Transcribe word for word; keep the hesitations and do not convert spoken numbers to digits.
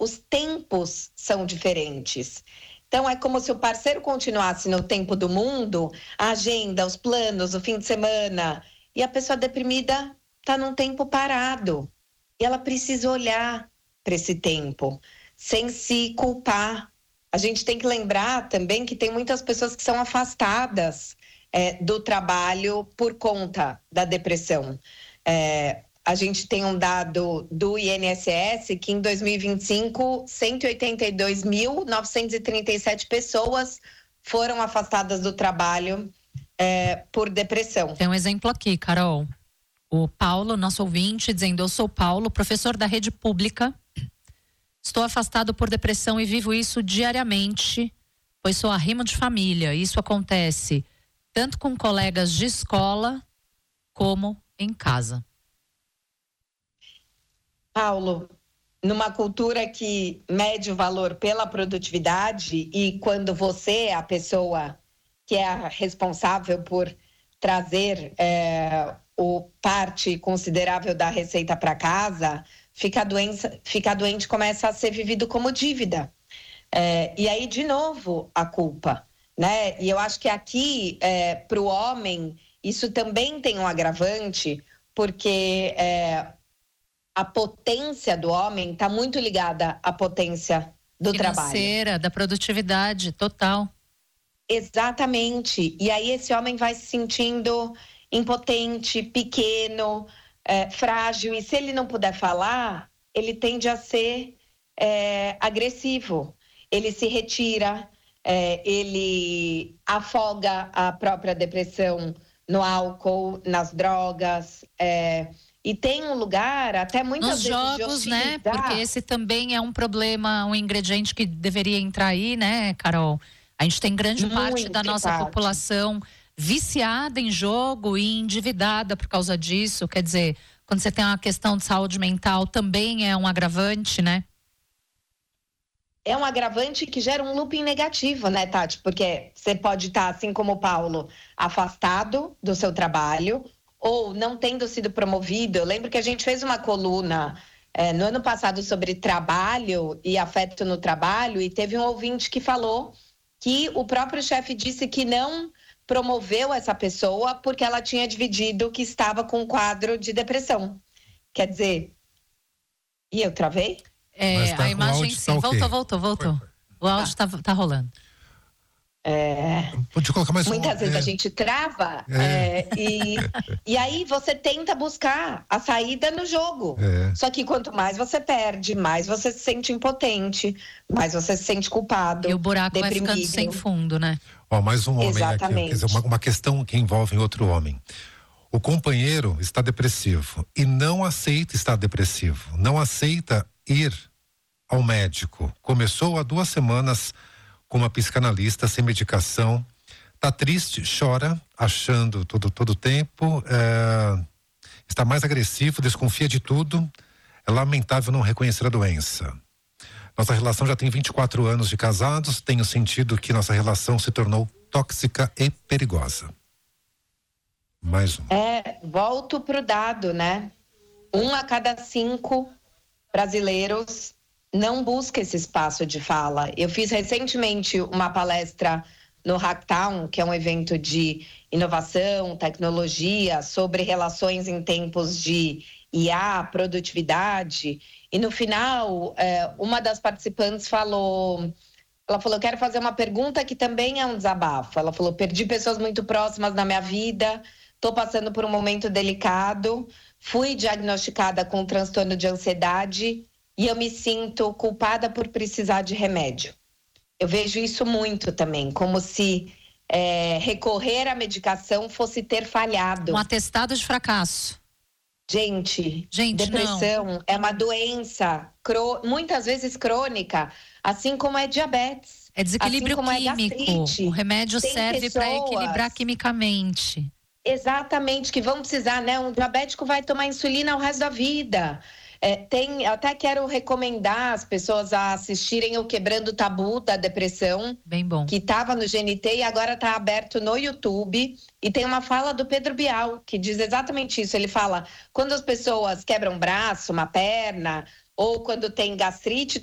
os tempos são diferentes. Então, é como se o parceiro continuasse no tempo do mundo, a agenda, os planos, o fim de semana, e a pessoa deprimida está num tempo parado. E ela precisa olhar para esse tempo, sem se culpar. A gente tem que lembrar também que tem muitas pessoas que são afastadas é, do trabalho por conta da depressão. É, a gente tem um dado do I N S S que em dois mil e vinte e cinco, cento e oitenta e dois mil, novecentas e trinta e sete pessoas foram afastadas do trabalho é, por depressão. Tem um exemplo aqui, Carol. O Paulo, nosso ouvinte, dizendo: eu sou Paulo, professor da rede pública. Estou afastado por depressão e vivo isso diariamente, pois sou arrimo de família. Isso acontece tanto com colegas de escola como em casa. Paulo, numa cultura que mede o valor pela produtividade e quando você é a pessoa que é a responsável por trazer é, o parte considerável da receita para casa, ficar doença, ficar doente começa a ser vivido como dívida. É, e aí, de novo, a culpa, né? E eu acho que aqui, é, para o homem, isso também tem um agravante, porque é, a potência do homem está muito ligada à potência do trabalho. Financeira, da produtividade, total. Exatamente. E aí esse homem vai se sentindo impotente, pequeno, é, frágil. E se ele não puder falar, ele tende a ser é, agressivo. Ele se retira, é, ele afoga a própria depressão no álcool, nas drogas. É, e tem um lugar até muitas Nos vezes jogos, de né? Porque esse também é um problema, um ingrediente que deveria entrar aí, né, Carol? A gente tem grande Muito parte da nossa parte. população viciada em jogo e endividada por causa disso. Quer dizer, quando você tem uma questão de saúde mental, também é um agravante, né? É um agravante que gera um looping negativo, né, Tati? Porque você pode estar, assim como o Paulo, afastado do seu trabalho ou não tendo sido promovido. Eu lembro que a gente fez uma coluna é, no ano passado sobre trabalho e afeto no trabalho e teve um ouvinte que falou que o próprio chefe disse que não promoveu essa pessoa porque ela tinha dividido que estava com um quadro de depressão. Quer dizer, e eu travei? É, tá, a imagem sim, tá okay. voltou, voltou, voltou. Foi, foi. O áudio tá, tá rolando. É, Pode colocar mais muitas um, vezes é. a gente trava é. É, e, e aí você tenta buscar a saída no jogo. É. Só que quanto mais você perde, mais você se sente impotente, mais você se sente culpado. E o buraco deprimido. vai ficando sem fundo, né? Ó, mais um homem Exatamente. aqui, quer dizer, uma, uma questão que envolve outro homem. O companheiro está depressivo e não aceita estar depressivo, não aceita ir ao médico. Começou há duas semanas com uma psicanalista sem medicação, tá triste, chora, achando todo todo tempo, é, está mais agressivo, desconfia de tudo. É lamentável não reconhecer a doença. Nossa relação já tem vinte e quatro anos de casados, tenho sentido que nossa relação se tornou tóxica e perigosa. Mais um. É, volto pro dado, né? Um a cada cinco brasileiros não busca esse espaço de fala. Eu fiz recentemente uma palestra no Hacktown, que é um evento de inovação, tecnologia, sobre relações em tempos de I A, produtividade. E no final, é, uma das participantes falou... Ela falou, quero fazer uma pergunta que também é um desabafo. Ela falou, perdi pessoas muito próximas na minha vida, estou passando por um momento delicado, fui diagnosticada com um transtorno de ansiedade e eu me sinto culpada por precisar de remédio. Eu vejo isso muito também, como se é, recorrer à medicação fosse ter falhado. Um atestado de fracasso. Gente, Gente depressão não. é uma doença, cro... muitas vezes crônica, assim como é diabetes. É desequilíbrio assim como químico. É gastrite. O remédio Tem serve pessoas... para equilibrar quimicamente. Exatamente, que vão precisar, né? Um diabético vai tomar insulina o resto da vida. É, tem, eu até quero recomendar as pessoas a assistirem o Quebrando o Tabu da Depressão. Bem bom. Que estava no G N T e agora está aberto no YouTube. E tem uma fala do Pedro Bial, que diz exatamente isso. Ele fala, quando as pessoas quebram um braço, uma perna, ou quando tem gastrite,